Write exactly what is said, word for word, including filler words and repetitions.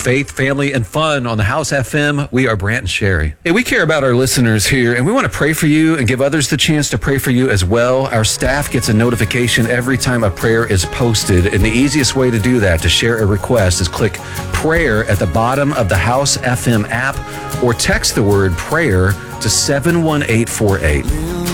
faith, family, and fun on the House F M. We are Brant and Sherry. Hey, we care about our listeners here, and we want to pray for you and give others the chance to pray for you as well. Our staff gets a notification every time a prayer is posted, and the easiest way to do that, to share a request, is click prayer at the bottom of the House F M app or text the word prayer to seven one eight four eight.